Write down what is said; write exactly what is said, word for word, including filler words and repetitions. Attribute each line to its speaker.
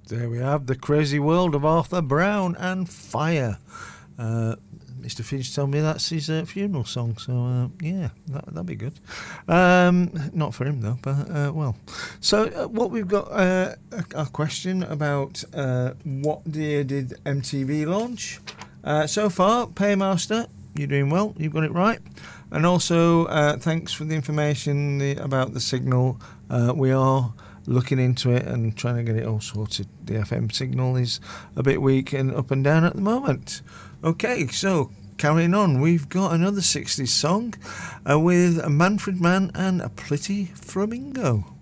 Speaker 1: There we have The Crazy World of Arthur Brown and Fire. Uh, Mister Finch told me that's his uh, funeral song, so uh, yeah, that, that'd be good. Um, not for him though, but uh, well. So uh, what we've got uh, a, a question about uh, what year did M T V launch? Uh, so far, Paymaster, you're doing well, you've got it right. And also, uh, thanks for the information the, about the signal. Uh, we are looking into it and trying to get it all sorted. The F M signal is a bit weak and up and down at the moment. Okay, so carrying on, we've got another sixties song uh, with Manfred Mann and A Pretty Flamingo.